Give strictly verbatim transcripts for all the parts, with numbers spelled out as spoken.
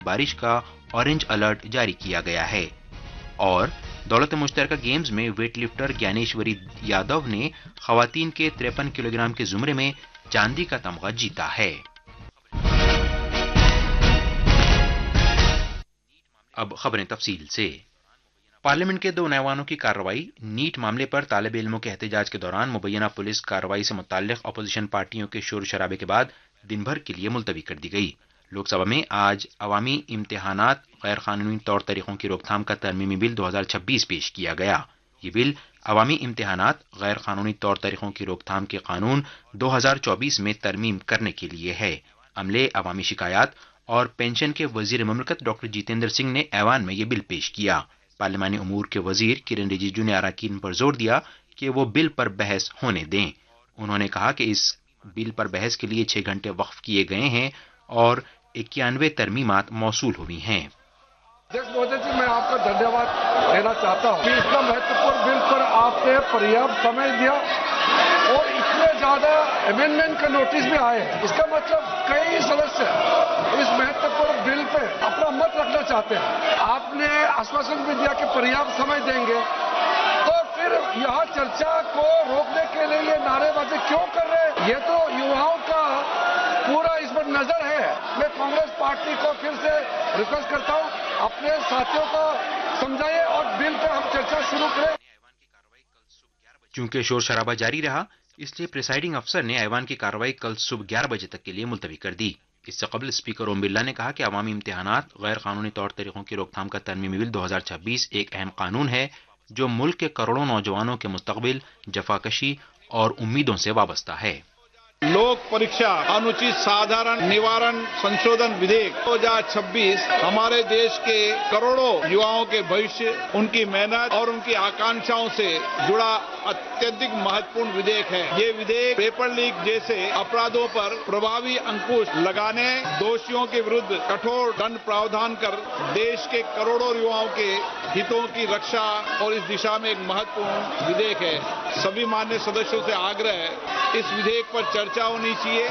بارش کا orange alert جاری کیا گیا ہے۔ اور دولت مشترکہ گیمز میں ویٹ لفٹر گیانیشوری یادو نے خواتین کے تریپن کلو گرام کے زمرے میں چاندی کا تمغہ جیتا ہے۔ اب خبریں تفصیل سے۔ پارلیمنٹ کے دو ایوانوں کی کارروائی نیٹ معاملے پر طالب علموں کے احتجاج کے دوران مبینہ پولیس کارروائی سے متعلق اپوزیشن پارٹیوں کے شور شرابے کے بعد دن بھر کے لیے ملتوی کر دی گئی۔ لوک سبھا میں آج عوامی امتحانات غیر قانونی طور طریقوں کی روک تھام کا ترمیمی بل دو ہزار چھبیس پیش کیا گیا۔ یہ بل عوامی امتحانات غیر قانونی طور طریقوں کی روک تھام کے قانون دو ہزار چوبیس میں ترمیم کرنے کے لیے ہے۔ عملے، عوامی شکایات اور پینشن کے وزیر مملکت ڈاکٹر جتیندر سنگھ نے ایوان میں یہ بل پیش کیا۔ پارلیمانی امور کے وزیر کرن رجیجو نے اراکین پر زور دیا کہ وہ بل پر بحث ہونے دیں۔ انہوں نے کہا کہ اس بل پر بحث کے لیے چھ گھنٹے وقف کیے گئے ہیں اور اکیانوے ترمیمات موصول ہوئی ہیں۔ مہودے جی، میں آپ کا دھنیہ واد دینا چاہتا ہوں کہ اتنا مہتوپورن بل پر آپ نے پریاپت سمے دیا اور اتنے زیادہ امینڈمنٹ کا نوٹس بھی آئے ہیں۔ اس کا مطلب کئی سدسیہ اس مہتوپورن بل پہ اپنا مت رکھنا چاہتے ہیں۔ آپ نے آشواسن بھی دیا کہ پریاپت سمے دیں گے، تو پھر یہاں چرچا کو روکنے کے لیے یہ نعرے بازی کیوں کر رہے ہیں؟ یہ تو یواؤں کا پورا اس پر نظر ہے۔ میں کانگریس پارٹی کو پھر سے ریکویسٹ کرتا ہوں، اپنے ساتھیوں کو سمجھائیں اور بل پہ ہم چرچا شروع کریں۔ چونکہ شور شرابہ جاری رہا، اس لیے پریسائڈنگ افسر نے ایوان کی کارروائی کل صبح گیارہ بجے تک کے لیے ملتوی کر دی۔ اس سے قبل اسپیکر اوم برلا نے کہا کہ عوامی امتحانات غیر قانونی طور طریقوں کی روک تھام کا ترمیمی بل دو ہزار چھبیس ایک اہم قانون ہے جو ملک کے کروڑوں نوجوانوں کے مستقبل، جفاکشی اور امیدوں سے وابستہ ہے۔ لوک پریکشا انوچت سادھارن نوارن سنشودھن ودھیک دو ہزار چھبیس ہمارے دیش کے کروڑوں یواؤں کے بھوشیہ، ان کی محنت اور ان کی آکانکشاؤں سے جڑا اتیدک مہتوپورن ودھیک ہے۔ یہ ودھیک پیپر لیک جیسے اپرادھوں پر پربھاوی انکش لگانے، دوشیوں کے ورد کٹھور دنڈ پراودھان کر دیش کے کروڑوں یواؤں کے ہتوں کی رکشا اور اس دشا میں ایک مہتوپورن ودھیک ہے۔ سبھی مانیہ سدسیوں سے آگرہ ہے اس ودھیک پر چرچا ہونی چاہیے۔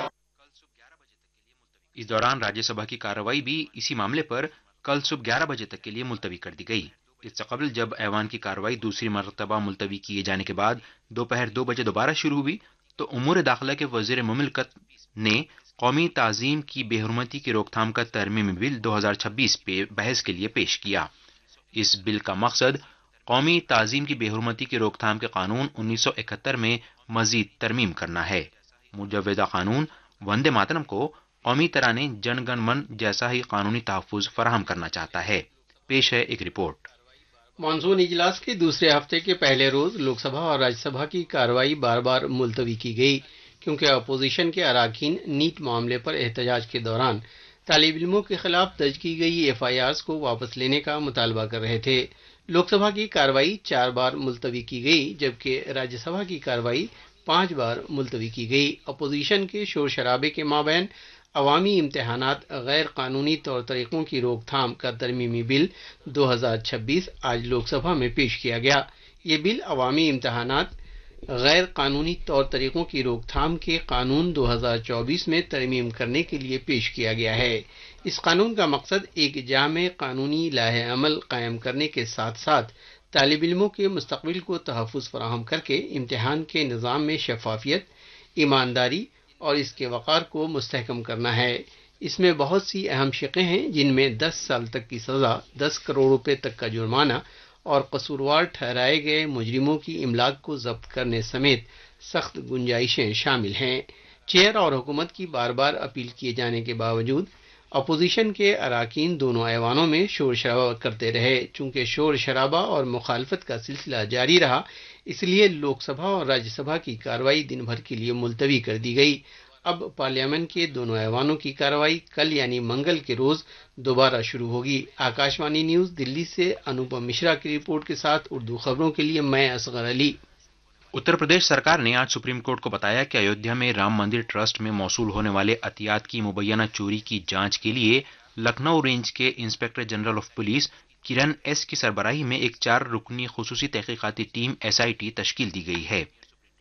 اس دوران راجیہ سبھا کی کارروائی بھی اسی معاملے پر کل صبح گیارہ بجے تک کے لیے ملتوی کر دی گئی۔ اس سے قبل جب ایوان کی کارروائی دوسری مرتبہ ملتوی کیے جانے کے بعد دوپہر دو بجے دوبارہ شروع ہوئی تو امور داخلہ کے وزیر مملکت نے قومی تعظیم کی بے حرمتی کی روک تھام کا ترمیمی بل دو ہزار چھبیس پہ بحث کے لیے پیش کیا۔ اس بل کا مقصد قومی تعظیم کی بے حرمتی کی روک تھام کے قانون انیس سو اکہتر میں مزید ترمیم کرنا ہے۔ مجوزہ قانون وندے ماترم کو قومی ترانے جن گن من جیسا ہی قانونی تحفظ فراہم کرنا چاہتا ہے۔ پیش ہے ایک رپورٹ۔ مانسون اجلاس کے دوسرے ہفتے کے پہلے روز لوک سبھا اور راجیہ سبھا کی کارروائی بار بار ملتوی کی گئی کیونکہ اپوزیشن کے اراکین نیٹ معاملے پر احتجاج کے دوران طالب علموں کے خلاف درج کی گئی ایف آئی آرز کو واپس لینے کا مطالبہ کر رہے تھے۔ لوک سبھا کی کارروائی چار بار ملتوی کی گئی جبکہ راجیہ سبھا کی کارروائی پانچ بار ملتوی کی گئی۔ اپوزیشن کے شور شرابے کے مابین عوامی امتحانات غیر قانونی طور طریقوں کی روک تھام کا ترمیمی بل دو ہزار چھبیس آج لوک سبھا میں پیش کیا گیا۔ یہ بل عوامی امتحانات غیر قانونی طور طریقوں کی روک تھام کے قانون دو ہزار چوبیس میں ترمیم کرنے کے لیے پیش کیا گیا ہے۔ اس قانون کا مقصد ایک جامع قانونی لائحہ عمل قائم کرنے کے ساتھ ساتھ طالب علموں کے مستقبل کو تحفظ فراہم کر کے امتحان کے نظام میں شفافیت، ایمانداری اور اس کے وقار کو مستحکم کرنا ہے۔ اس میں بہت سی اہم شقیں ہیں جن میں دس سال تک کی سزا، دس کروڑ روپے تک کا جرمانہ اور قصوروار ٹھہرائے گئے مجرموں کی املاک کو ضبط کرنے سمیت سخت گنجائشیں شامل ہیں۔ چیئر اور حکومت کی بار بار اپیل کیے جانے کے باوجود اپوزیشن کے اراکین دونوں ایوانوں میں شور شرابہ کرتے رہے۔ چونکہ شور شرابہ اور مخالفت کا سلسلہ جاری رہا، اس لیے لوک سبھا اور راجیہ سبھا کی کارروائی دن بھر کے لیے ملتوی کر دی گئی۔ اب پارلیمنٹ کے دونوں ایوانوں کی کارروائی کل یعنی منگل کے روز دوبارہ شروع ہوگی۔ آکاشوانی نیوز دلی سے انوپم مشرا کی رپورٹ کے ساتھ اردو خبروں کے لیے میں اصغر علی۔ اتر پردیش سرکار نے آج سپریم کورٹ کو بتایا کہ ایودھیا میں رام مندر ٹرسٹ میں موصول ہونے والے عطیات کی مبینہ چوری کی جانچ کے لیے لکھنؤ رینج کے انسپکٹر جنرل آف پولیس کرن ایس کی سربراہی میں ایک چار رکنی خصوصی تحقیقاتی ٹیم ایس آئی ٹی تشکیل دی گئی ہے۔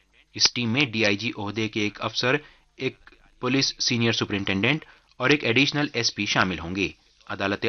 اس ٹیم میں ڈی آئی جی عہدے کے ایک افسر، ایک پولیس سینئر سپرنٹینڈنٹ اور ایک ایڈیشنل ایس پی شامل ہوں گے۔ अदालत